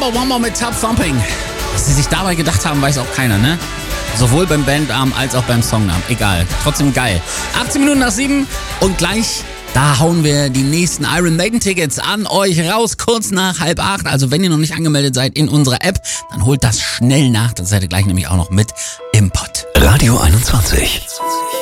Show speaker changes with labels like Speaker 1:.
Speaker 1: Wombo Wombo mit Tub Thumping. Was sie sich dabei gedacht haben, weiß auch keiner, ne? Sowohl beim Bandarm als auch beim Songnamen. Egal. Trotzdem geil. 18 Minuten nach 7 und gleich, da hauen wir die nächsten Iron Maiden Tickets an euch raus, kurz nach 7:30. Also wenn ihr noch nicht angemeldet seid in unserer App, dann holt das schnell nach. Dann seid ihr gleich nämlich auch noch mit im Pott.
Speaker 2: Radio 21.